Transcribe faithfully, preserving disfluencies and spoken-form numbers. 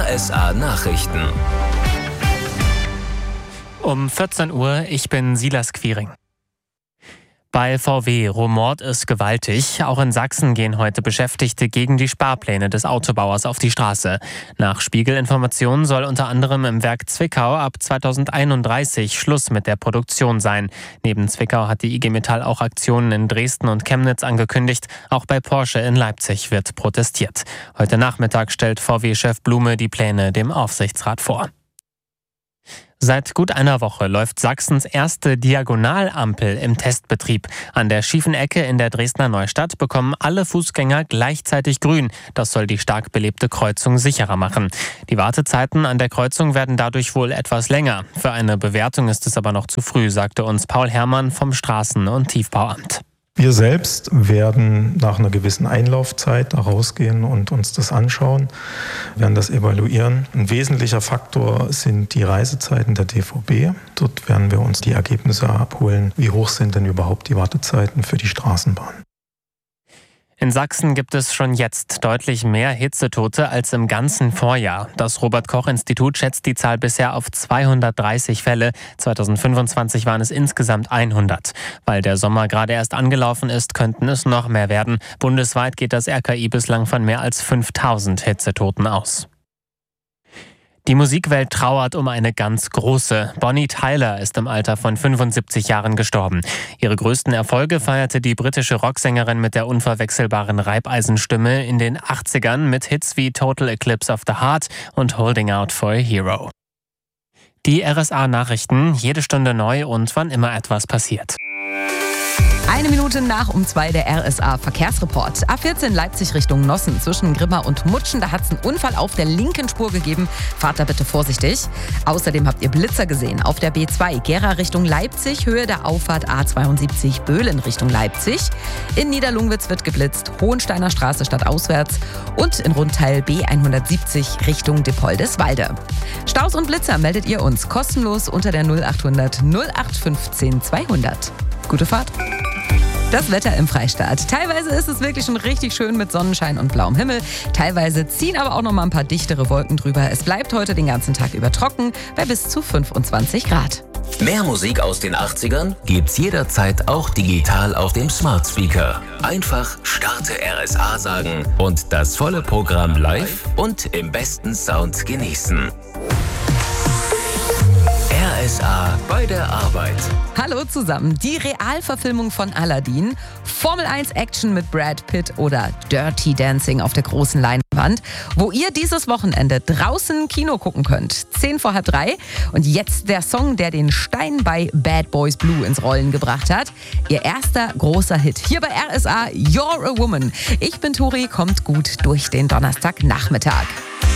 R S A Nachrichten. Um vierzehn Uhr, ich bin Silas Quiring. Bei V W rumort es gewaltig. Auch in Sachsen gehen heute Beschäftigte gegen die Sparpläne des Autobauers auf die Straße. Nach Spiegel-Informationen soll unter anderem im Werk Zwickau ab zweitausendeinunddreißig Schluss mit der Produktion sein. Neben Zwickau hat die I G Metall auch Aktionen in Dresden und Chemnitz angekündigt. Auch bei Porsche in Leipzig wird protestiert. Heute Nachmittag stellt V W-Chef Blume die Pläne dem Aufsichtsrat vor. Seit gut einer Woche läuft Sachsens erste Diagonalampel im Testbetrieb. An der schiefen Ecke in der Dresdner Neustadt bekommen alle Fußgänger gleichzeitig grün. Das soll die stark belebte Kreuzung sicherer machen. Die Wartezeiten an der Kreuzung werden dadurch wohl etwas länger. Für eine Bewertung ist es aber noch zu früh, sagte uns Paul Herrmann vom Straßen- und Tiefbauamt. Wir selbst werden nach einer gewissen Einlaufzeit da rausgehen und uns das anschauen, werden das evaluieren. Ein wesentlicher Faktor sind die Reisezeiten der D V B. Dort werden wir uns die Ergebnisse abholen. Wie hoch sind denn überhaupt die Wartezeiten für die Straßenbahn? In Sachsen gibt es schon jetzt deutlich mehr Hitzetote als im ganzen Vorjahr. Das Robert-Koch-Institut schätzt die Zahl bisher auf zweihundertdreißig Fälle. zweitausendfünfundzwanzig waren es insgesamt hundert. Weil der Sommer gerade erst angelaufen ist, könnten es noch mehr werden. Bundesweit geht das R K I bislang von mehr als fünftausend Hitzetoten aus. Die Musikwelt trauert um eine ganz große. Bonnie Tyler ist im Alter von fünfundsiebzig Jahren gestorben. Ihre größten Erfolge feierte die britische Rocksängerin mit der unverwechselbaren Reibeisenstimme in den achtzigern mit Hits wie Total Eclipse of the Heart und Holding Out for a Hero. Die R S A-Nachrichten, jede Stunde neu und wann immer etwas passiert. Eine Minute nach um zwei der R S A-Verkehrsreport. A vierzehn Leipzig Richtung Nossen zwischen Grimma und Mutschen. Da hat es einen Unfall auf der linken Spur gegeben. Fahrt da bitte vorsichtig. Außerdem habt ihr Blitzer gesehen auf der B zwei Gera Richtung Leipzig, Höhe der Auffahrt A zweiundsiebzig Böhlen Richtung Leipzig. In Niederlungwitz wird geblitzt, Hohensteiner Straße stadtauswärts und in Rundteil B hundertsiebzig Richtung Depoldeswalde. Staus und Blitzer meldet ihr uns kostenlos unter der null achthundert null acht fünfzehn zweihundert. Gute Fahrt. Das Wetter im Freistaat. Teilweise ist es wirklich schon richtig schön mit Sonnenschein und blauem Himmel. Teilweise ziehen aber auch noch mal ein paar dichtere Wolken drüber. Es bleibt heute den ganzen Tag über trocken bei bis zu fünfundzwanzig Grad. Mehr Musik aus den achtzigern gibt's jederzeit auch digital auf dem Smart Speaker. Einfach Starte R S A sagen und das volle Programm live und im besten Sound genießen. R S A bei der Arbeit. Hallo zusammen. Die Realverfilmung von Aladdin, Formel eins Action mit Brad Pitt oder Dirty Dancing auf der großen Leinwand, wo ihr dieses Wochenende draußen Kino gucken könnt. Zehn vor halb drei. Und jetzt der Song, der den Stein bei Bad Boys Blue ins Rollen gebracht hat. Ihr erster großer Hit. Hier bei R S A, You're a Woman. Ich bin Tori, kommt gut durch den Donnerstagnachmittag.